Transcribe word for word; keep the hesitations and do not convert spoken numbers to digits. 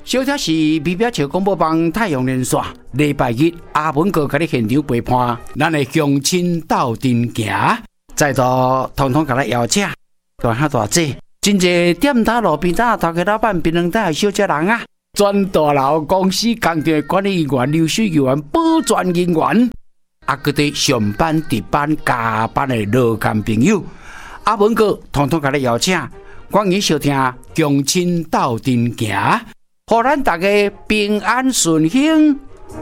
小贴士：美表桥广播帮太阳连线，礼拜日阿文哥给你现场陪伴，咱的乡亲斗阵行，再度通通给咱邀请，大兄大姐，真侪店头路边摊头家老板、槟榔摊的小姐人啊，全大楼公司工厂的管理员、流水员、保全人员，啊，佮啲上班、值班、加班的劳工朋友，阿文哥通通给你邀请，欢迎收听乡亲斗阵行。互咱大家平安顺幸，